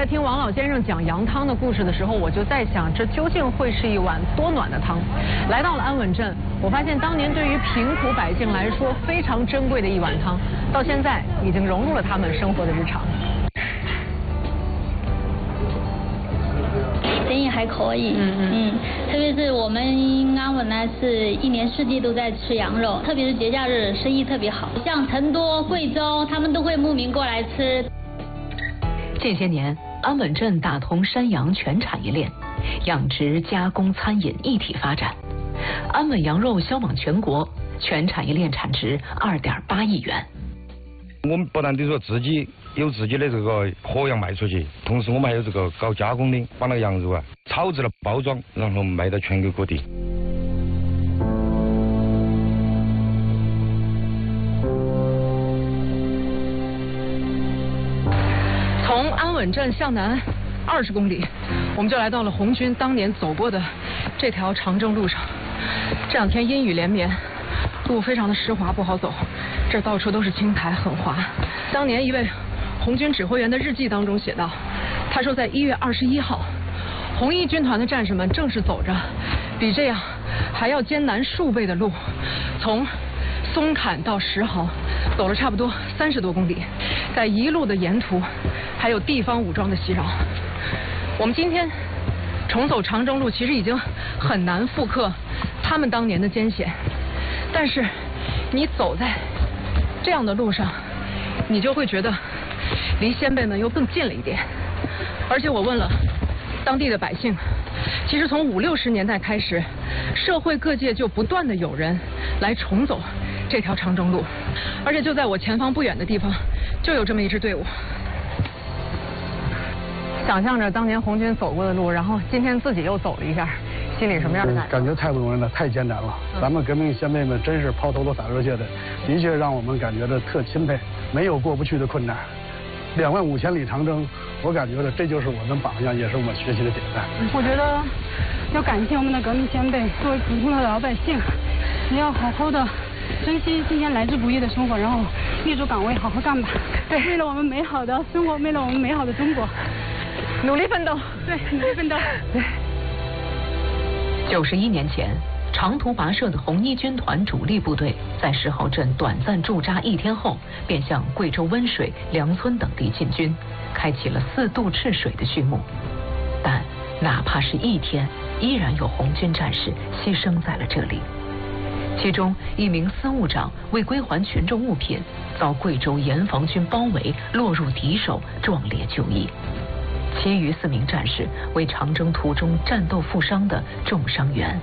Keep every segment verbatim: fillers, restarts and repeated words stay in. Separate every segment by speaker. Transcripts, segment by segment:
Speaker 1: 在听王老先生讲羊汤的故事的时候，我就在想，这究竟会是一碗多暖的汤？来到了安稳镇，我发现当年对于贫苦百姓来说非常珍贵的一碗汤，到现在已经融入了他们生活的日常。
Speaker 2: 生意还可以，嗯嗯，特别是我们安稳呢，是一年四季都在吃羊肉，特别是节假日生意特别好，像成都、贵州，他们都会慕名过来吃。
Speaker 3: 近些年，安稳镇打通山羊全产业链，养殖、加工、餐饮一体发展，安稳羊肉销往全国，全产业链产值二点八亿元。
Speaker 4: 我们不但得说自己有自己的这个活羊卖出去，同时我们还有这个搞加工的，把那个羊肉啊炒制了包装，然后卖到全国各地。
Speaker 1: 从安稳镇向南二十公里，我们就来到了红军当年走过的这条长征路上。这两天阴雨连绵，路非常的湿滑，不好走，这到处都是青苔，很滑。当年一位红军指挥员的日记当中写道，他说在一月二十一号，红一军团的战士们正是走着比这样还要艰难数倍的路，从松坎到石壕走了差不多三十多公里，在一路的沿途还有地方武装的袭扰。我们今天重走长征路，其实已经很难复刻他们当年的艰险，但是你走在这样的路上，你就会觉得离先辈们又更近了一点。而且我问了当地的百姓，其实从五六十年代开始，社会各界就不断的有人来重走这条长征路，而且就在我前方不远的地方就有这么一支队伍。想象着当年红军走过的路，然后今天自己又走了一下，心里什么样的感觉？
Speaker 5: 感觉太不容易了，太艰难了。嗯、咱们革命先辈们真是抛头颅洒热血的，的确让我们感觉到特钦佩，没有过不去的困难。两万五千里长征，我感觉到这就是我们榜样，也是我们学习的典范。
Speaker 6: 我觉得要感谢我们的革命先辈，作为普通的老百姓，你要好好的珍惜今天来之不易的生活，然后立足岗位，好好干吧。对，为了我们美好的生活，为了我们美好的中国，努力奋斗。对，努力奋斗。对。
Speaker 3: 九十一年前，长途跋涉的红一军团主力部队在石壕镇短暂驻扎一天后，便向贵州温水、梁村等地进军，开启了四渡赤水的序幕。但哪怕是一天，依然有红军战士牺牲在了这里。其中一名司务长为归还群众物品，遭贵州严防军包围，落入敌手，壮烈就义。其余四名战士为长征途中战斗负伤的重伤员。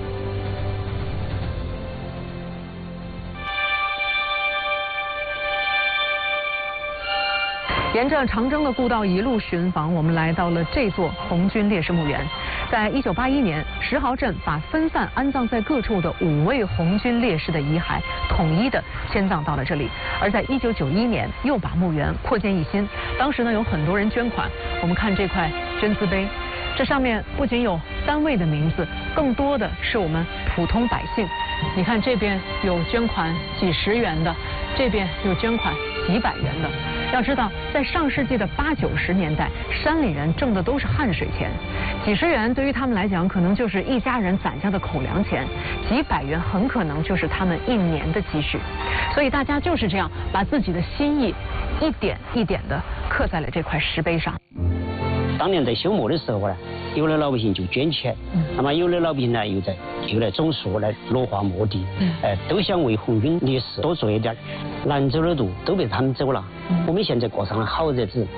Speaker 1: 沿着长征的故道一路寻访，我们来到了这座红军烈士墓园。在一九八一年，石壕镇把分散安葬在各处的五位红军烈士的遗骸统一的迁葬到了这里。而在一九九一年，又把墓园扩建一新。当时呢，有很多人捐款。我们看这块捐资碑，这上面不仅有单位的名字，更多的是我们普通百姓。你看这边有捐款几十元的，这边有捐款几百元的。要知道，在上世纪的八九十年代，山里人挣的都是汗水钱，几十元对于他们来讲，可能就是一家人攒下的口粮钱，几百元很可能就是他们一年的积蓄。所以大家就是这样把自己的心意一点一点的刻在了这块石碑上。
Speaker 7: 当年在修墓的时候呢，有的老百姓就捐钱，嗯、那么有的老百姓呢又在又来种树来绿化墓地，嗯、呃，都想为红军烈士多做一点。难走的路都被他们走了，嗯、我们现在过上了好日子。